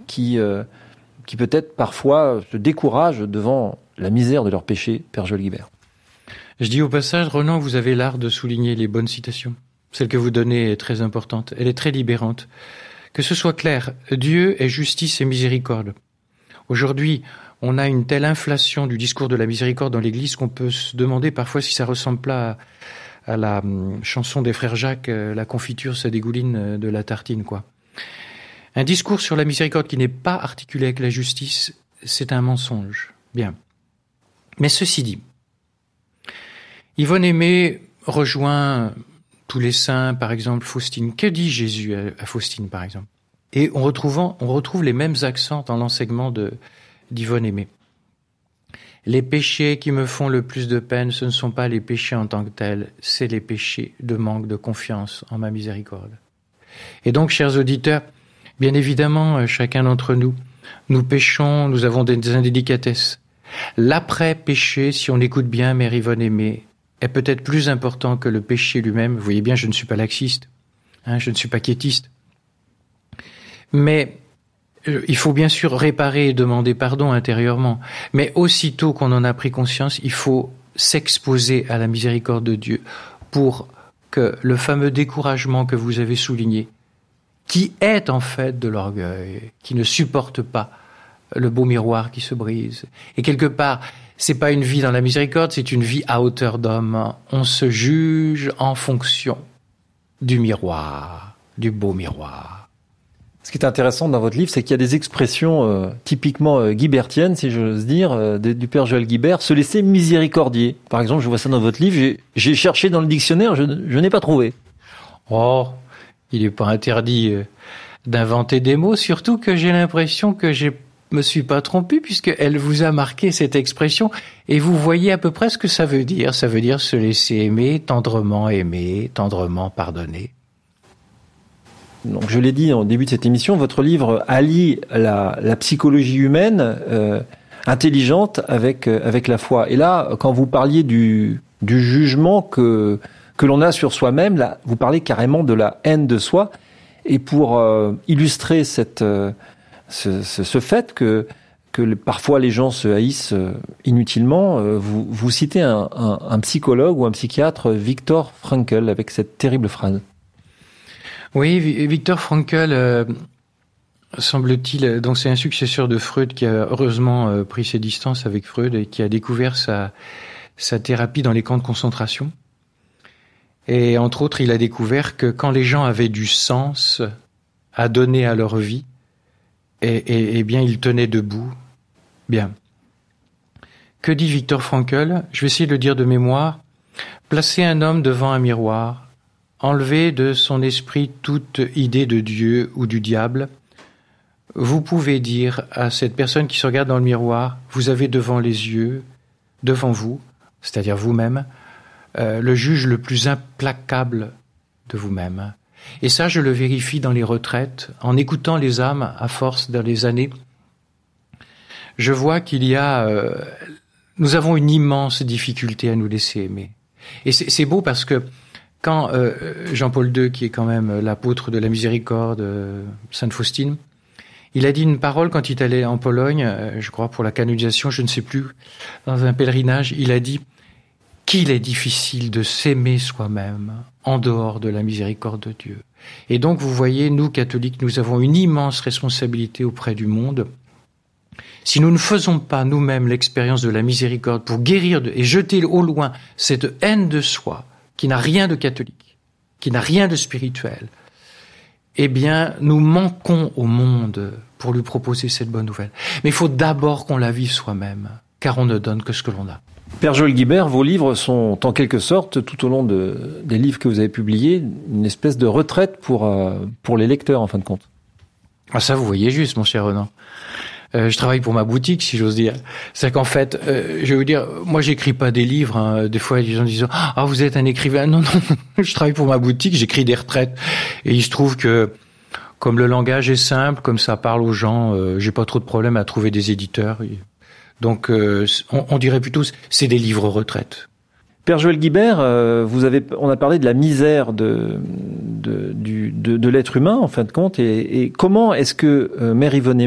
qui peut-être parfois se découragent devant la misère de leur péché, Père Joël Guibert. Je dis au passage, Ronan, vous avez l'art de souligner les bonnes citations. Celle que vous donnez est très importante, elle est très libérante. Que ce soit clair, Dieu est justice et miséricorde. Aujourd'hui, on a une telle inflation du discours de la miséricorde dans l'Église qu'on peut se demander parfois si ça ressemble pas à la chanson des frères Jacques, la confiture, ça dégouline de la tartine, quoi. Un discours sur la miséricorde qui n'est pas articulé avec la justice, c'est un mensonge. Bien. Mais ceci dit, Yvonne Aimée rejoint tous les saints, par exemple Faustine. Que dit Jésus à Faustine, par exemple? Et on retrouve les mêmes accents dans l'enseignement d'Yvonne Aimée. Les péchés qui me font le plus de peine, ce ne sont pas les péchés en tant que tels, c'est les péchés de manque de confiance en ma miséricorde. Et donc, chers auditeurs, bien évidemment, chacun d'entre nous, nous péchons, nous avons des indélicatesses. L'après-péché, si on écoute bien Mère Yvonne Aimée, est peut-être plus important que le péché lui-même. Vous voyez bien, je ne suis pas laxiste, je ne suis pas quiétiste. Mais il faut bien sûr réparer et demander pardon intérieurement. Mais aussitôt qu'on en a pris conscience, il faut s'exposer à la miséricorde de Dieu pour que le fameux découragement que vous avez souligné, qui est en fait de l'orgueil, qui ne supporte pas le beau miroir qui se brise. Et quelque part, c'est pas une vie dans la miséricorde, c'est une vie à hauteur d'homme. On se juge en fonction du miroir, du beau miroir. Ce qui est intéressant dans votre livre, c'est qu'il y a des expressions typiquement guibertiennes, si j'ose dire, du Père Joël Guibert, se laisser miséricordier. Par exemple, je vois ça dans votre livre, j'ai cherché dans le dictionnaire, je n'ai pas trouvé. Oh, il n'est pas interdit d'inventer des mots, surtout que j'ai l'impression que je me suis pas trompé, puisqu'elle vous a marqué cette expression, et vous voyez à peu près ce que ça veut dire. Ça veut dire se laisser aimer, tendrement pardonner. Donc, je l'ai dit au début de cette émission, votre livre allie la psychologie humaine intelligente avec la foi. Et là, quand vous parliez du jugement que l'on a sur soi-même, là, vous parlez carrément de la haine de soi. Et pour illustrer ce fait que parfois les gens se haïssent inutilement, vous citez un psychologue ou un psychiatre, Viktor Frankl, avec cette terrible phrase. Oui, Viktor Frankl, semble-t-il, donc c'est un successeur de Freud qui a heureusement pris ses distances avec Freud et qui a découvert sa thérapie dans les camps de concentration. Et entre autres, il a découvert que quand les gens avaient du sens à donner à leur vie, et bien ils tenaient debout. Bien. Que dit Viktor Frankl? Je vais essayer de le dire de mémoire. Placer un homme devant un miroir, enlever de son esprit toute idée de Dieu ou du diable. Vous pouvez dire à cette personne qui se regarde dans le miroir, vous avez devant les yeux, devant vous, c'est-à-dire vous-même, le juge le plus implacable de vous-même. Et ça, je le vérifie dans les retraites, en écoutant les âmes à force dans les années. Je vois qu'il y a... nous avons une immense difficulté à nous laisser aimer. Et c'est beau parce que quand Jean-Paul II, qui est quand même l'apôtre de la miséricorde, Sainte Faustine, il a dit une parole quand il allait en Pologne, je crois pour la canonisation, je ne sais plus, dans un pèlerinage, il a dit qu'il est difficile de s'aimer soi-même en dehors de la miséricorde de Dieu. Et donc, vous voyez, nous, catholiques, nous avons une immense responsabilité auprès du monde. Si nous ne faisons pas nous-mêmes l'expérience de la miséricorde pour guérir et jeter au loin cette haine de soi, qui n'a rien de catholique, qui n'a rien de spirituel, eh bien, nous manquons au monde pour lui proposer cette bonne nouvelle. Mais il faut d'abord qu'on la vive soi-même, car on ne donne que ce que l'on a. Père Joël Guibert, vos livres sont en quelque sorte, tout au long des livres que vous avez publiés, une espèce de retraite pour les lecteurs, en fin de compte. Ah ça, vous voyez juste, mon cher Renan. Je travaille pour ma boutique, si j'ose dire. C'est qu'en fait, je vais vous dire, moi, j'écris pas des livres. Hein. Des fois, les gens disent « Ah, vous êtes un écrivain ». Non, je travaille pour ma boutique, j'écris des retraites. Et il se trouve que, comme le langage est simple, comme ça parle aux gens, j'ai pas trop de problème à trouver des éditeurs. Donc, on dirait plutôt, c'est des livres retraites. Père Joël Guibert, on a parlé de la misère de l'être humain, en fin de compte. Et comment est-ce que Mère Yvonne